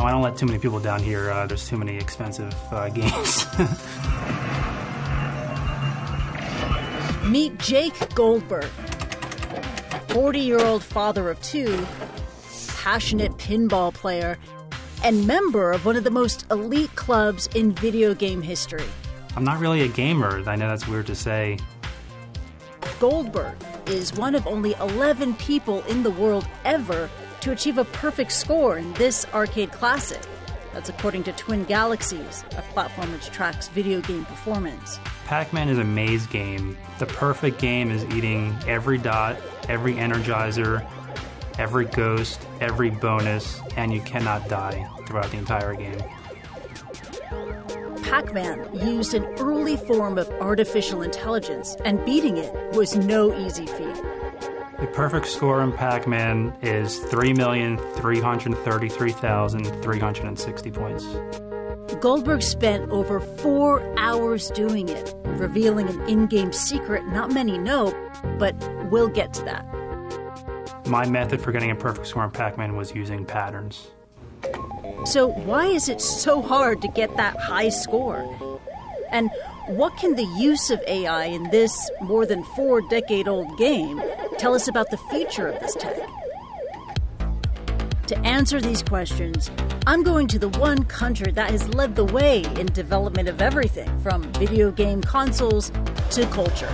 I don't let too many people down here. There's too many expensive games. Meet Jake Goldberg, 40-year-old father of two, passionate pinball player, and member of one of the most elite clubs in video game history. I'm not really a gamer. I know that's weird to say. Goldberg is one of only 11 people in the world ever to achieve a perfect score in this arcade classic. That's according to Twin Galaxies, a platform which tracks video game performance. Pac-Man is a maze game. The perfect game is eating every dot, every energizer, every ghost, every bonus, and you cannot die throughout the entire game. Pac-Man used an early form of artificial intelligence, and beating it was no easy feat. The perfect score in Pac-Man is 3,333,360 points. Goldberg spent over 4 hours doing it, revealing an in-game secret not many know, but we'll get to that. My method for getting a perfect score in Pac-Man was using patterns. So why is it so hard to get that high score? And what can the use of AI in this more than 4-decade-old game tell us about the future of this tech? To answer these questions, I'm going to the one country that has led the way in development of everything from video game consoles to culture.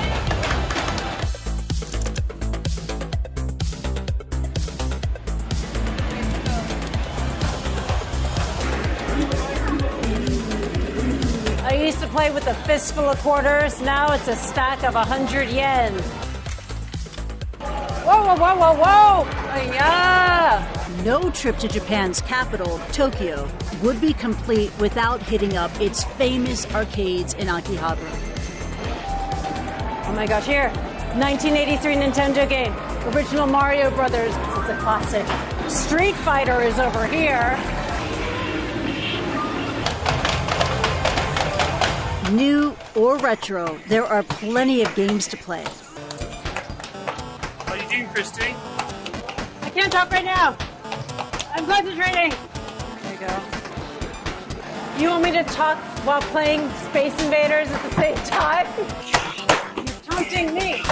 I used to play with a fistful of quarters. Now it's a stack of 100 yen. Whoa, whoa, whoa, whoa, whoa! Yeah. No trip to Japan's capital, Tokyo, would be complete without hitting up its famous arcades in Akihabara. Oh my gosh, here. 1983 Nintendo game. Original Mario Brothers. It's a classic. Street Fighter is over here. New or retro, there are plenty of games to play. How are you doing, Christy? I can't talk right now. I'm concentrating. There you go. You want me to talk while playing Space Invaders at the same time? You're taunting me.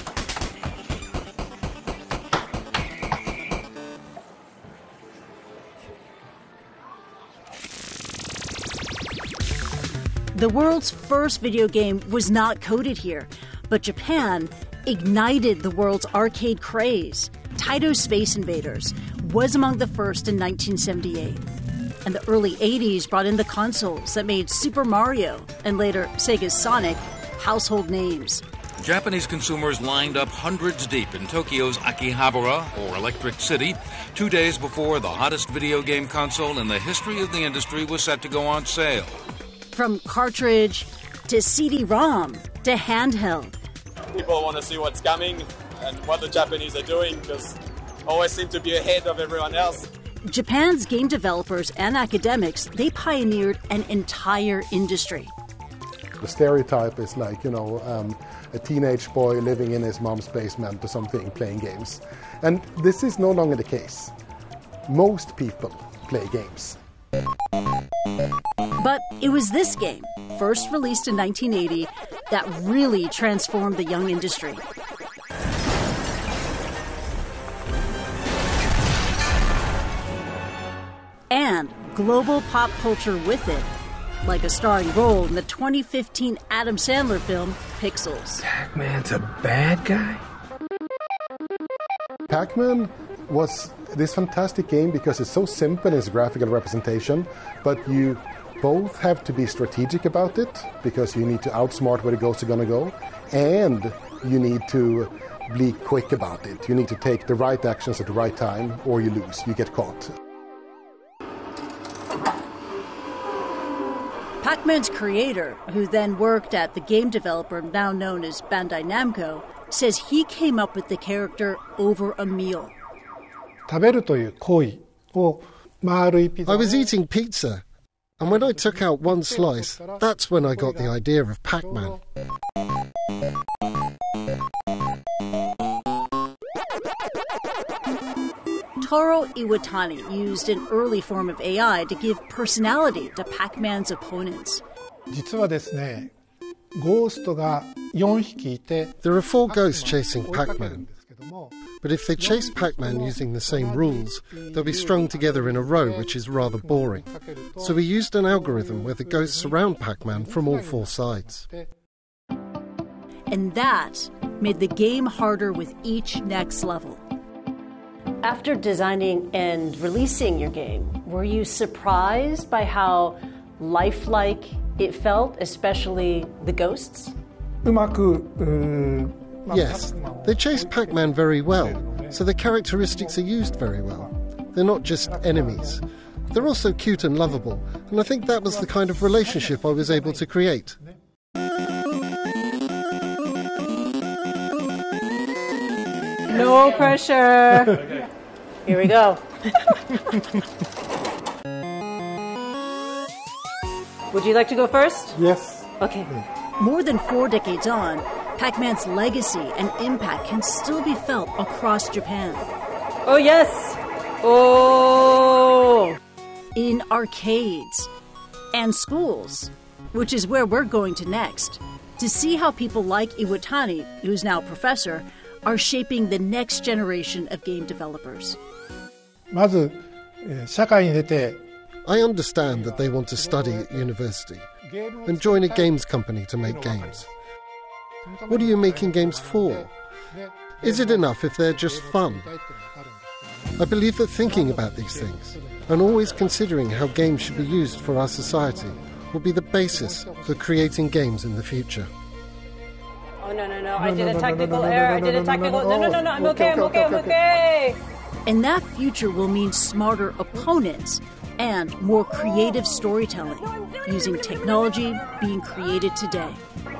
The world's first video game was not coded here, but Japan ignited the world's arcade craze. Taito's Space Invaders was among the first in 1978. And the early 80s brought in the consoles that made Super Mario and later Sega's Sonic household names. Japanese consumers lined up hundreds deep in Tokyo's Akihabara, or Electric City, 2 days before the hottest video game console in the history of the industry was set to go on sale. From cartridge to CD-ROM to handheld. People want to see what's coming and what the Japanese are doing because always seem to be ahead of everyone else. Japan's game developers and academics, they pioneered an entire industry. The stereotype is like, a teenage boy living in his mom's basement or something playing games. And this is no longer the case. Most people play games. But it was this game, first released in 1980, that really transformed the young industry. And global pop culture with it, like a starring role in the 2015 Adam Sandler film, Pixels. Pac-Man's a bad guy? Pac-Man was this fantastic game because it's so simple in its graphical representation, but you both have to be strategic about it because you need to outsmart where the ghosts are going to go, and you need to be quick about it. You need to take the right actions at the right time or you lose, you get caught. Pac-Man's creator, who then worked at the game developer now known as Bandai Namco, says he came up with the character over a meal. I was eating pizza, and when I took out one slice, that's when I got the idea of Pac-Man. Satoru Iwatani used an early form of AI to give personality to Pac-Man's opponents. 実はですね、ゴーストが4匹いて、 There are 4 ghosts chasing Pac-Man. But if they chase Pac-Man using the same rules, they'll be strung together in a row, which is rather boring. So we used an algorithm where the ghosts surround Pac-Man from all 4 sides. And that made the game harder with each next level. After designing and releasing your game, were you surprised by how lifelike it felt, especially the ghosts? うまく Yes, they chase Pac-Man very well, so their characteristics are used very well. They're not just enemies. They're also cute and lovable, and I think that was the kind of relationship I was able to create. No pressure. Here we go. Would you like to go first? Yes. Okay. More than 4 decades on, Pac-Man's legacy and impact can still be felt across Japan. Oh, yes. Oh. In arcades and schools, which is where we're going to next, to see how people like Iwatani, who's now a professor, are shaping the next generation of game developers. まず、社会に出て I understand that they want to study at university and join a games company to make games. What are you making games for? Is it enough if they're just fun? I believe that thinking about these things and always considering how games should be used for our society will be the basis for creating games in the future. Oh, no. I did a technical error. I did a technical... No. I'm okay. And that future will mean smarter opponents and more creative storytelling, using technology being created today.